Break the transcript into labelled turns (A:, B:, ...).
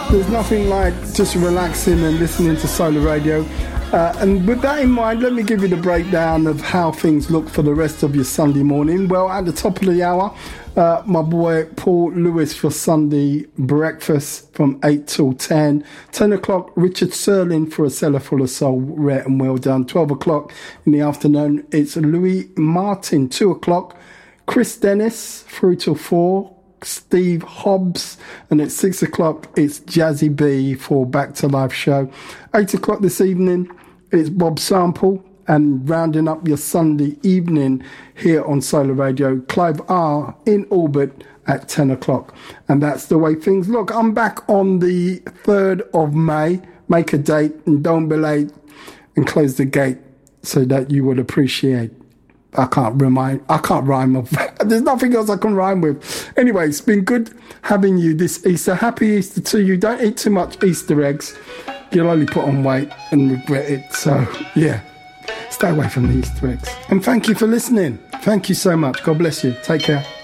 A: There's nothing like just relaxing and listening to Solar Radio. And with that in mind, let me give you the breakdown of how things look for the rest of your Sunday morning. Well, at the top of the hour, my boy Paul Lewis for Sunday breakfast from 8 till 10. 10 o'clock, Richard Serling for A Cellar Full of Soul, rare and well done. 12 o'clock in the afternoon, it's Louis Martin. 2 o'clock, Chris Dennis through till 4. Steve Hobbs, and at 6 o'clock it's Jazzy B for Back to Life show. 8 o'clock this evening it's Bob Sample, and rounding up your Sunday evening here on Solar Radio, Clive R in orbit at 10 o'clock. And that's the way things look. I'm back on the 3rd of May. Make a date and don't be late, and close the gate so that you would appreciate. I can't rhyme with. There's nothing else I can rhyme with. Anyway, it's been good having you this Easter. Happy Easter to you. Don't eat too much Easter eggs. You'll only put on weight and regret it. So, yeah, stay away from the Easter eggs. And thank you for listening. Thank you so much. God bless you. Take care.